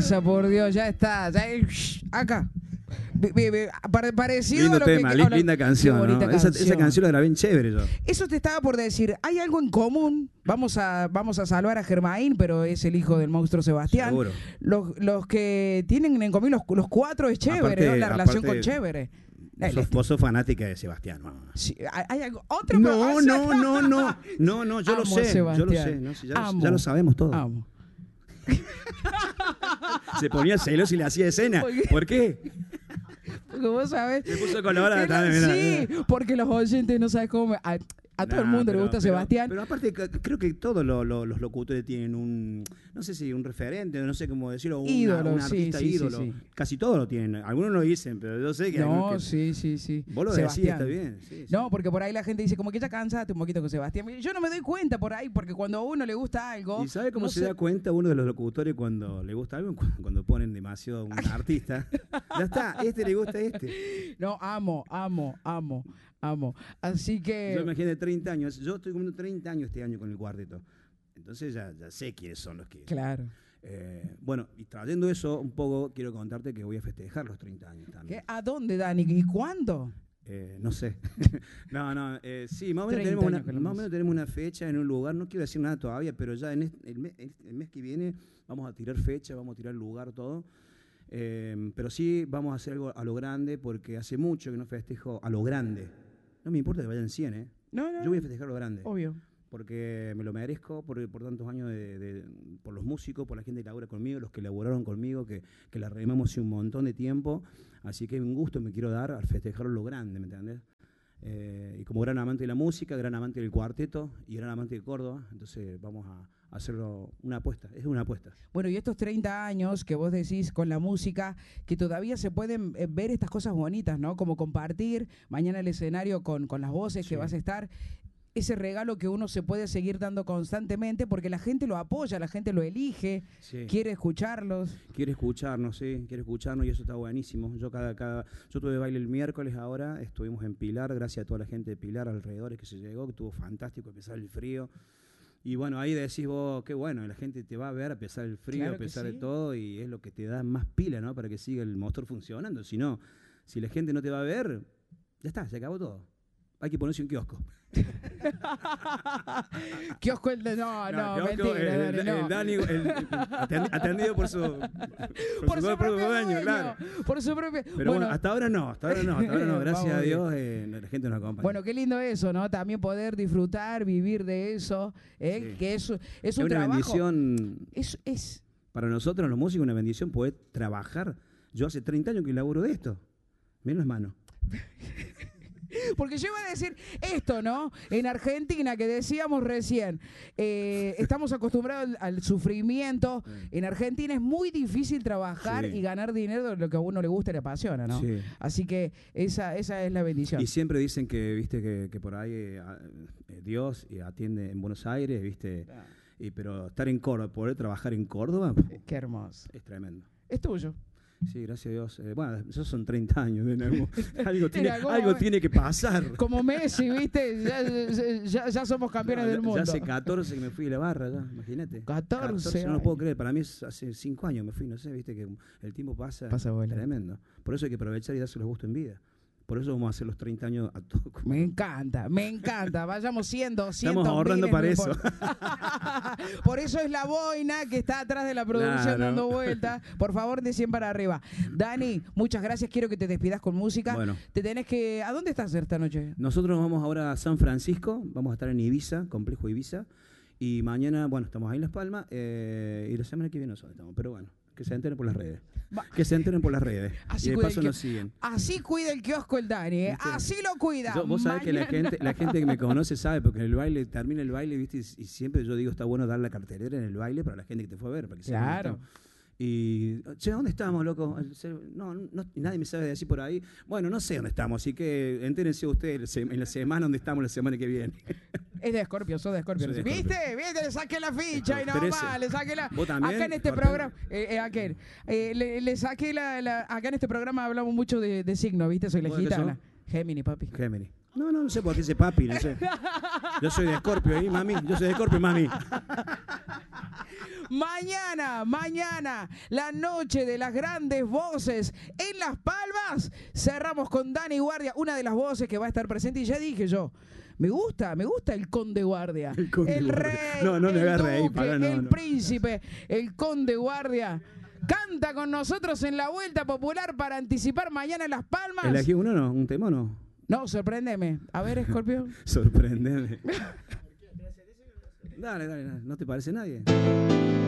pasa, por Dios? Ya está. Acá. Parecido lindo a lo tema, que... linda canción, ¿no? Esa canción la grabé en chévere yo. Eso te estaba por decir. Hay algo en común. Vamos a salvar a Germain, pero es el hijo del monstruo Sebastián. Seguro. Los que tienen en común los cuatro es chévere, Aparte, ¿no? La relación con chévere. Vos sos fanática de Sebastián, ¿no? Sí, ¿hay algo? ¿Otro? No, yo lo sé, Sebastián. no sé, ya lo sabemos todo. Amo. Se ponía celoso y le hacía escena. ¿Por qué? Porque vos sabés. Se puso colorada también. Sí, porque los oyentes no saben cómo. A todo el mundo le gusta Sebastián. Pero aparte, creo que todos los locutores tienen un, no sé si un referente, no sé cómo decirlo, ídolo, un artista ídolo. Sí. Casi todos lo tienen. Algunos lo dicen, pero yo sé que... No, que, sí. Vos lo decís, está bien. Sí. No, porque por ahí la gente dice, como que ya cansaste un poquito con Sebastián. Yo no me doy cuenta por ahí, porque cuando a uno le gusta algo... ¿Y sabe cómo se da cuenta uno de los locutores cuando le gusta algo? Cuando ponen demasiado a un artista. Ya está, le gusta a este. No, amo. Así que... Yo imagino 30 años. Yo estoy cumpliendo 30 años este año con el cuarteto. Entonces ya sé quiénes son los que... Claro. Bueno, y trayendo eso un poco, quiero contarte que voy a festejar los 30 años también. ¿Qué? ¿A dónde, Dani? ¿Y cuándo? No sé. Sí, más o menos tenemos una fecha en un lugar. No quiero decir nada todavía, pero ya en el mes que viene vamos a tirar fecha, vamos a tirar lugar, todo. Pero sí vamos a hacer algo a lo grande, porque hace mucho que no festejo a lo grande. No me importa que vayan 100, ¿eh? No. Yo voy a festejar a lo grande. Obvio. Porque me lo merezco por tantos años por los músicos, por la gente que labora conmigo, los que laboraron conmigo, que la remamos hace un montón de tiempo. Así que un gusto me quiero dar al festejarlo lo grande, ¿me entendés? Y como gran amante de la música, gran amante del cuarteto y gran amante de Córdoba, entonces vamos a hacerlo una apuesta, es una apuesta. Bueno, y estos 30 años que vos decís con la música, que todavía se pueden ver estas cosas bonitas, ¿no? Como compartir mañana el escenario con las voces que vas a estar. Ese regalo que uno se puede seguir dando constantemente porque la gente lo apoya, la gente lo elige, quiere escucharlos. Quiere escucharnos y eso está buenísimo. Yo tuve baile el miércoles ahora, estuvimos en Pilar, gracias a toda la gente de Pilar alrededor que se llegó, que estuvo fantástico a pesar del frío. Y bueno, ahí decís vos, qué bueno, la gente te va a ver a pesar del frío, claro, a pesar de todo, y es lo que te da más pila, ¿no? Para que siga el motor funcionando. Si no, si la gente no te va a ver, ya está, se acabó todo. Hay que ponerse un kiosco. Kiosco mentira. El Dani, atendido por su propio dueño, claro. Por su propio. Pero bueno, hasta ahora no. Gracias a Dios, la gente nos acompaña. Bueno, qué lindo eso, ¿no? También poder disfrutar, vivir de eso, que es un una trabajo. Bendición. Es para nosotros, los músicos, una bendición poder trabajar. Yo hace 30 años que laburo de esto. Miren las manos. Porque yo iba a decir esto, ¿no? En Argentina, que decíamos recién, estamos acostumbrados al sufrimiento. En Argentina es muy difícil trabajar y ganar dinero de lo que a uno le gusta y le apasiona, ¿no? Sí. Así que esa es la bendición. Y siempre dicen que, viste, que por ahí Dios atiende en Buenos Aires, viste. Claro. Pero estar en Córdoba, poder trabajar en Córdoba, qué hermoso. Es tremendo. Es tuyo. Sí, gracias a Dios. Bueno, esos son 30 años. Algo tiene que pasar. Como Messi, ¿viste? Ya somos campeones del mundo. Ya hace 14 que me fui de la barra, ya, imagínate. 14 no lo puedo creer. Para mí hace 5 años me fui, no sé, ¿viste? Que el tiempo pasa tremendo. Por eso hay que aprovechar y darse los gustos en vida. Por eso vamos a hacer los 30 años a todos. Me encanta. Vayamos 100, 200. Estamos ahorrando para eso. Por eso es la boina que está atrás de la producción dando vueltas. Por favor, de 100 para arriba. Dani, muchas gracias. Quiero que te despidas con música. Bueno. ¿A dónde estás esta noche? Nosotros nos vamos ahora a San Francisco. Vamos a estar en Ibiza, Complejo Ibiza. Y mañana, bueno, estamos ahí en Las Palmas. Y la semana que viene nosotros estamos. Pero bueno, que se enteren por las redes. Así y de paso nos siguen. Así cuida el kiosco el Dani, ¿eh? Así lo cuida. Vos sabés que la gente que me conoce sabe, porque en el baile, termina el baile, ¿viste? Y siempre yo digo, está bueno dar la cartelera en el baile para la gente que te fue a ver. Para que claro. Y, ¿dónde estamos, loco? No, nadie me sabe decir por ahí. Bueno, no sé dónde estamos, así que entérense ustedes en la semana donde estamos la semana que viene. Es de Scorpio, sos de Scorpio. ¿Viste? Le saqué la ficha y no más, le saqué la... ¿Vos también? Acá en este programa, le saqué acá en este programa hablamos mucho de signos, ¿viste? Soy la gitana. Géminis, papi. Géminis. No sé por qué dice papi, no sé. Yo soy de Scorpio, mami. Yo soy de Scorpio, mami. Mañana, la noche de las grandes voces en Las Palmas. Cerramos con Dani Guardia, una de las voces que va a estar presente. Y ya dije yo, me gusta el Conde Guardia. El rey, no me el agarre ahí, duque, para, el príncipe, el Conde Guardia. Canta con nosotros en la Vuelta Popular para anticipar mañana en Las Palmas. ¿Elegí uno no? ¿Un tema o no? No, sorpréndeme. A ver, Escorpio. Sorpréndeme. Dale, ¿no te parece nadie?